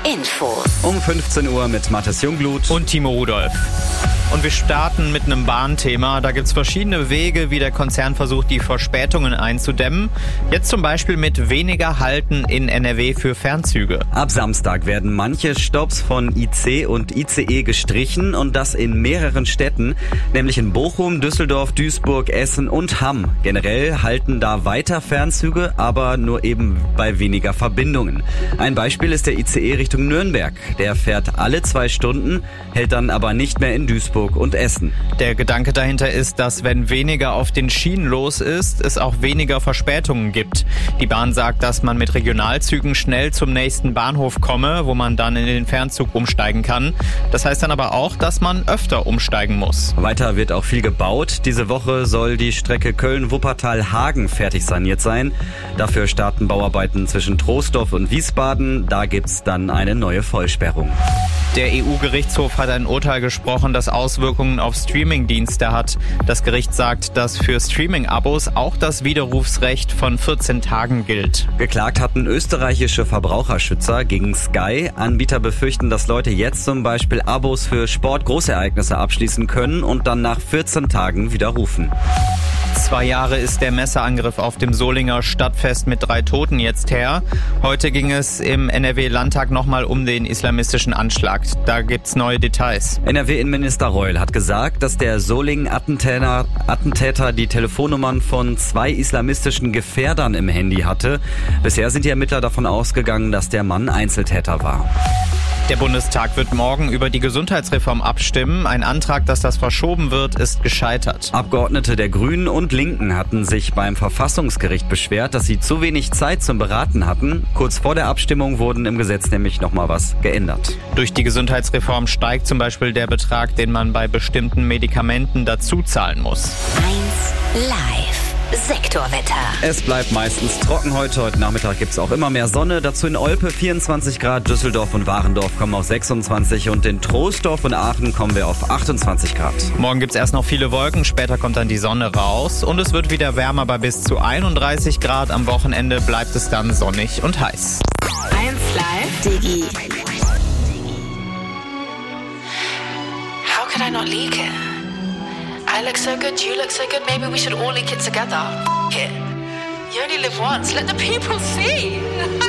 Infos. Um 15 Uhr mit Mathis Jungblut und Timo Rudolph. Und wir starten mit einem Bahnthema. Da gibt es verschiedene Wege, wie der Konzern versucht, die Verspätungen einzudämmen. Jetzt zum Beispiel mit weniger Halten in NRW für Fernzüge. Ab Samstag werden manche Stopps von IC und ICE gestrichen und das in mehreren Städten, nämlich in Bochum, Düsseldorf, Duisburg, Essen und Hamm. Generell halten da weiter Fernzüge, aber nur eben bei weniger Verbindungen. Ein Beispiel ist der ICE Richtung Nürnberg. Der fährt alle 2 Stunden, hält dann aber nicht mehr in Duisburg und Essen. Der Gedanke dahinter ist, dass wenn weniger auf den Schienen los ist, es auch weniger Verspätungen gibt. Die Bahn sagt, dass man mit Regionalzügen schnell zum nächsten Bahnhof komme, wo man dann in den Fernzug umsteigen kann. Das heißt dann aber auch, dass man öfter umsteigen muss. Weiter wird auch viel gebaut. Diese Woche soll die Strecke Köln-Wuppertal-Hagen fertig saniert sein. Dafür starten Bauarbeiten zwischen Troisdorf und Wiesbaden. Da gibt's dann eine neue Vollsperrung. Der EU-Gerichtshof hat ein Urteil gesprochen, das Auswirkungen auf Streaming-Dienste hat. Das Gericht sagt, dass für Streaming-Abos auch das Widerrufsrecht von 14 Tagen gilt. Geklagt hatten österreichische Verbraucherschützer gegen Sky. Anbieter befürchten, dass Leute jetzt zum Beispiel Abos für Sportgroßereignisse abschließen können und dann nach 14 Tagen widerrufen. 2 Jahre ist der Messerangriff auf dem Solinger Stadtfest mit 3 Toten jetzt her. Heute ging es im NRW-Landtag nochmal um den islamistischen Anschlag. Da gibt's neue Details. NRW-Innenminister Reul hat gesagt, dass der Solingen-Attentäter die Telefonnummern von 2 islamistischen Gefährdern im Handy hatte. Bisher sind die Ermittler davon ausgegangen, dass der Mann Einzeltäter war. Der Bundestag wird morgen über die Gesundheitsreform abstimmen. Ein Antrag, dass das verschoben wird, ist gescheitert. Abgeordnete der Grünen und Linken hatten sich beim Verfassungsgericht beschwert, dass sie zu wenig Zeit zum Beraten hatten. Kurz vor der Abstimmung wurden im Gesetz nämlich nochmal was geändert. Durch die Gesundheitsreform steigt zum Beispiel der Betrag, den man bei bestimmten Medikamenten dazu zahlen muss. 1 Live. Sektorwetter. Es bleibt meistens trocken heute. Heute Nachmittag gibt es auch immer mehr Sonne. Dazu in Olpe 24 Grad, Düsseldorf und Warendorf kommen auf 26 und in Troisdorf und Aachen kommen wir auf 28 Grad. Morgen gibt es erst noch viele Wolken, später kommt dann die Sonne raus und es wird wieder wärmer bei bis zu 31 Grad. Am Wochenende bleibt es dann sonnig und heiß. 1 Live. Digi. How could I not leak it? I look so good, you look so good, maybe we should all leak it together. F*** it. You only live once, let the people see.